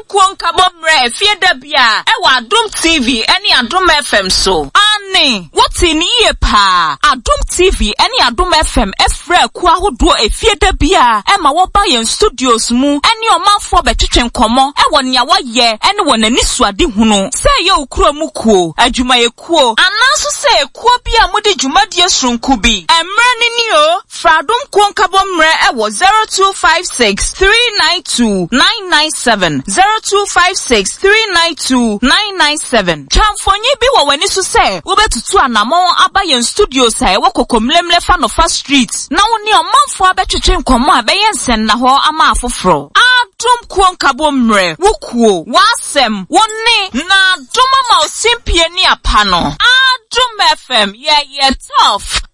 Kuonka Bomre, Fieda Bia, Ewa Adum TV, any Adum FM so. Anne, what's in ye pa? Adum TV, any Adum FM, Efre, Kwa who do a Fieda Bia, Emma Wabayan Studios mu, and your mouth for Betchin Common, Ewan Yawa ye, anyone and Niswa di Huno. Say yo Muku, Ajumaye Kuo, and also say Kuopia Mudi Jumadias Runkubi, and Mraninio, Fradum Kuonka Bomre, Ewa 0256 392 997 0256 392 997. Chamfonye bi wa wani so say wo betutu anamon abayen studios say woko komlemle fa no fa street na woni omanfo abetwetwe nkomo abayen sen na ho ama afoforo Adum Kuonka Bomre wokuo wasem woni na doma ma osimpie ni apano Adum FM yeah tough